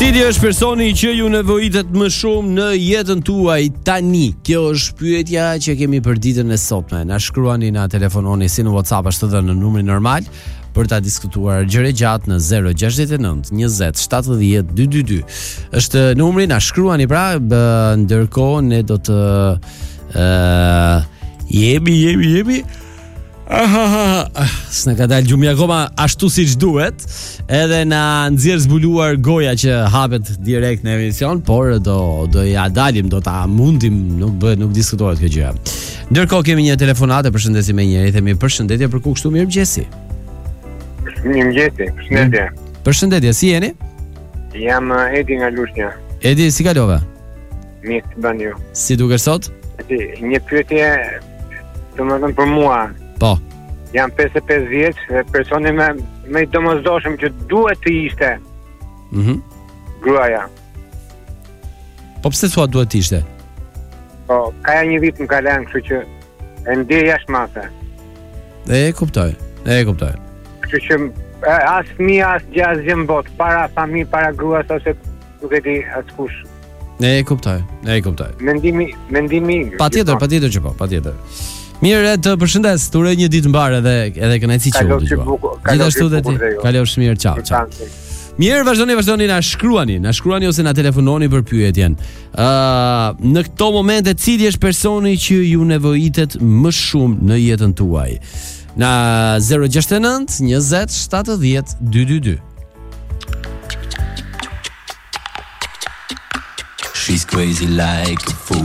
Cili është personi që ju nevojitet më shumë në jetën tuaj tani? Kjo është pyetja që kemi për ditën e sotme. Na shkruani, na telefononi si në WhatsApp ashtu edhe në numrin normal për ta diskutuar gjëre gjatë në 069 20 70 222. Është numri, na shkruani pra, ndërkohë ne do të jebi. S'na ka dalë gjumi akoma ashtu siç duhet, edhe na nxjerr zbuluar goja që hapet direkt në emision, por do ja dalim, do ta mundim, nuk diskutohet kjo gjë. Ndërkohë kemi një telefonatë, përshëndesim me njëri, themi përshëndetje për ku kështu, mirëmëngjesi. Mirëmëngjesi, përshëndetje. Përshëndetje, si jeni? Jam Edi nga Lushnja. Edi, si kalove? Mirë, bën ju. Si duket sot? Një pyetje, domethënë për mua. Po. Jam 55 vjeç dhe personi më i domosdoshëm që duhet të ishte. Gruaja. Po pse thua duhet të ishte? Po, ka një vit më ka lënë, kështu që e ndej jashtë mase. E kuptoj. Kështu që as fëmia as gjasë në botë, para familje, para gruas ose nuk e di askush. E kuptoj. Mendimi. Patjetër që po, patjetër. Mirë, të përshëndes, të uroj një ditë mbar edhe kënaqësi që u dëgjova. Gjithashtu dhe ti, kalofsh mirë, ciao. Mirë, vazhdoni, na shkruani ose na telefononi për pyetjen. Në këto momente cili është personi që ju nevojitet më shumë në jetën tuaj? Na 069 20 70 222. She's crazy like a fool.